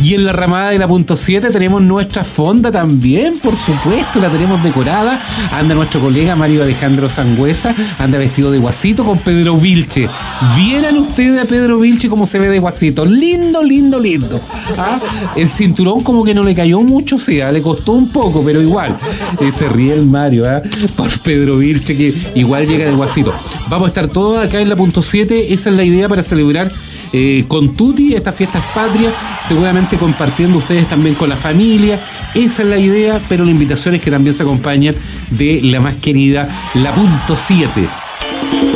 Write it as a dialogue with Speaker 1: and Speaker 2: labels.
Speaker 1: Y en la ramada de la punto 7 tenemos nuestra fonda también, por supuesto, la tenemos decorada. Anda nuestro colega Mario Alejandro Sangüesa, anda vestido de guasito con Pedro Vilche. Vieran ustedes a Pedro Vilche cómo se ve de guasito. Lindo, lindo, lindo. ¿Ah? El cinturón como que no le cayó mucho, sea, le costó un poco, pero igual. Se ríe el Mario, por Pedro Vilche, que igual llega de guasito. Vamos a estar todos acá en la punto 7. Esa es la idea para celebrar con Tuti estas fiestas patrias, seguramente compartiendo ustedes también con la familia. Esa es la idea, pero la invitación es que también se acompañen de la más querida, la punto 7.